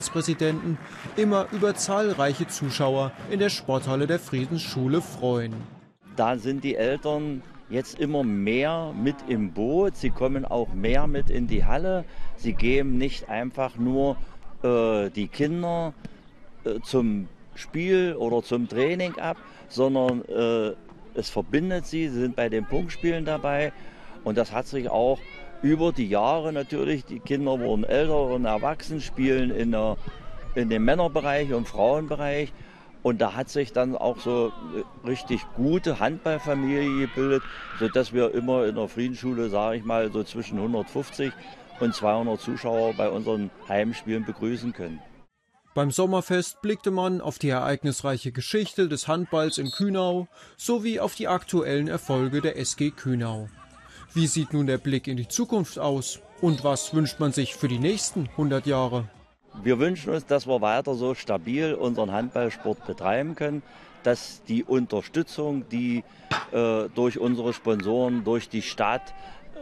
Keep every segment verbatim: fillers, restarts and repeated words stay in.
Präsidenten immer über zahlreiche Zuschauer in der Sporthalle der Friedensschule freuen. Da sind die Eltern jetzt immer mehr mit im Boot. Sie kommen auch mehr mit in die Halle. Sie geben nicht einfach nur äh, die Kinder äh, zum Spiel oder zum Training ab, sondern äh, es verbindet sie. Sie sind bei den Punktspielen dabei. Und das hat sich auch über die Jahre natürlich, die Kinder wurden älter und erwachsen, spielen in, der, in dem Männerbereich und Frauenbereich. Und da hat sich dann auch so eine richtig gute Handballfamilie gebildet, sodass wir immer in der Friedensschule, sage ich mal, so zwischen hundertfünfzig und zweihundert Zuschauer bei unseren Heimspielen begrüßen können. Beim Sommerfest blickte man auf die ereignisreiche Geschichte des Handballs in Künau sowie auf die aktuellen Erfolge der S G Künau. Wie sieht nun der Blick in die Zukunft aus? Und was wünscht man sich für die nächsten hundert Jahre? Wir wünschen uns, dass wir weiter so stabil unseren Handballsport betreiben können, dass die Unterstützung, die äh, durch unsere Sponsoren, durch die Stadt,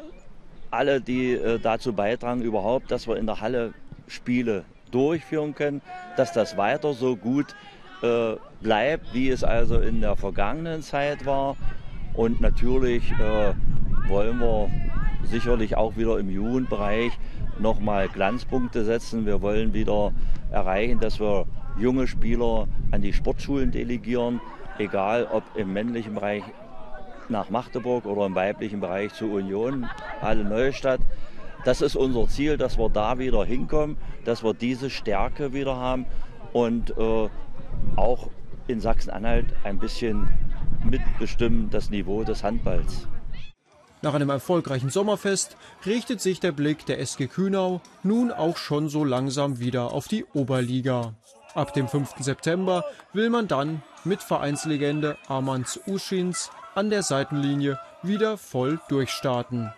alle, die äh, dazu beitragen, überhaupt, dass wir in der Halle Spiele durchführen können, dass das weiter so gut äh, bleibt, wie es also in der vergangenen Zeit war. Und natürlich äh, wollen wir sicherlich auch wieder im Jugendbereich nochmal Glanzpunkte setzen. Wir wollen wieder erreichen, dass wir junge Spieler an die Sportschulen delegieren, egal ob im männlichen Bereich nach Magdeburg oder im weiblichen Bereich zur Union, Halle Neustadt. Das ist unser Ziel, dass wir da wieder hinkommen, dass wir diese Stärke wieder haben und äh, auch in Sachsen-Anhalt ein bisschen mitbestimmen das Niveau des Handballs. Nach einem erfolgreichen Sommerfest richtet sich der Blick der S G Künau nun auch schon so langsam wieder auf die Oberliga. Ab dem fünften September will man dann mit Vereinslegende Armands Uschins an der Seitenlinie wieder voll durchstarten.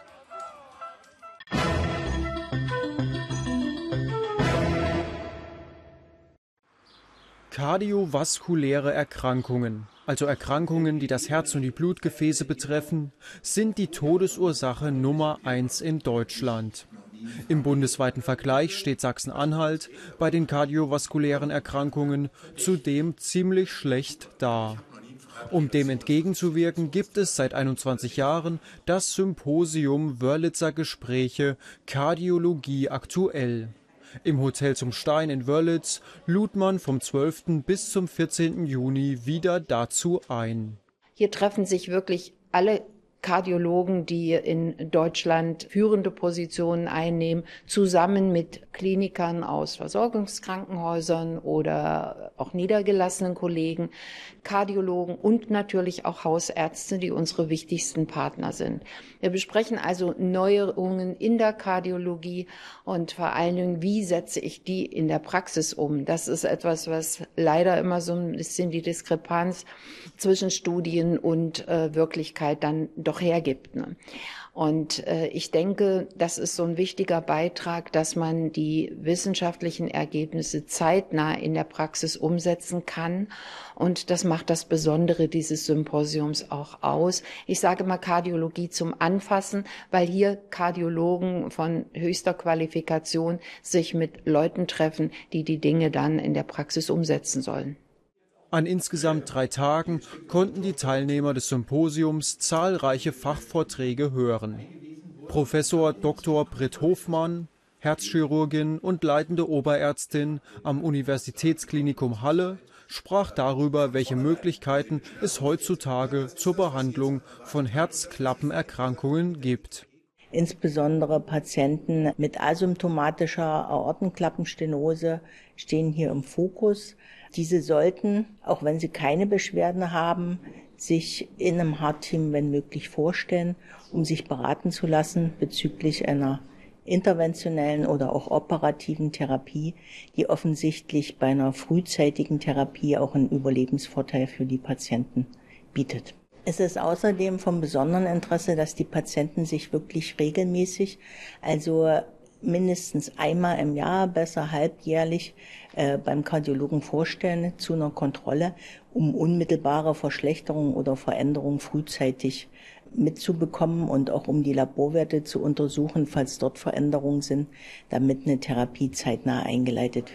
Kardiovaskuläre Erkrankungen, also Erkrankungen, die das Herz und die Blutgefäße betreffen, sind die Todesursache Nummer eins in Deutschland. Im bundesweiten Vergleich steht Sachsen-Anhalt bei den kardiovaskulären Erkrankungen zudem ziemlich schlecht da. Um dem entgegenzuwirken, gibt es seit einundzwanzig Jahren das Symposium Wörlitzer Gespräche Kardiologie aktuell. Im Hotel zum Stein in Wörlitz lud man vom zwölften bis zum vierzehnten Juni wieder dazu ein. Hier treffen sich wirklich alle Kardiologen, die in Deutschland führende Positionen einnehmen, zusammen mit Klinikern aus Versorgungskrankenhäusern oder auch niedergelassenen Kollegen, Kardiologen und natürlich auch Hausärzte, die unsere wichtigsten Partner sind. Wir besprechen also Neuerungen in der Kardiologie und vor allen Dingen, wie setze ich die in der Praxis um. Das ist etwas, was leider immer so ein bisschen die Diskrepanz zwischen Studien und äh, Wirklichkeit dann doch hergibt. Ne? Und äh, ich denke, das ist so ein wichtiger Beitrag, dass man die wissenschaftlichen Ergebnisse zeitnah in der Praxis umsetzen kann. Und das macht das Besondere dieses Symposiums auch aus. Ich sage mal Kardiologie zum Anfassen, weil hier Kardiologen von höchster Qualifikation sich mit Leuten treffen, die die Dinge dann in der Praxis umsetzen sollen. An insgesamt drei Tagen konnten die Teilnehmer des Symposiums zahlreiche Fachvorträge hören. Professor Doktor Britt Hofmann, Herzchirurgin und leitende Oberärztin am Universitätsklinikum Halle, sprach darüber, welche Möglichkeiten es heutzutage zur Behandlung von Herzklappenerkrankungen gibt. Insbesondere Patienten mit asymptomatischer Aortenklappenstenose stehen hier im Fokus. Diese sollten, auch wenn sie keine Beschwerden haben, sich in einem Heart-Team, wenn möglich, vorstellen, um sich beraten zu lassen bezüglich einer interventionellen oder auch operativen Therapie, die offensichtlich bei einer frühzeitigen Therapie auch einen Überlebensvorteil für die Patienten bietet. Es ist außerdem von besonderem Interesse, dass die Patienten sich wirklich regelmäßig, also mindestens einmal im Jahr, besser halbjährlich, äh, beim Kardiologen vorstellen zu einer Kontrolle, um unmittelbare Verschlechterungen oder Veränderungen frühzeitig mitzubekommen und auch um die Laborwerte zu untersuchen, falls dort Veränderungen sind, damit eine Therapie zeitnah eingeleitet wird.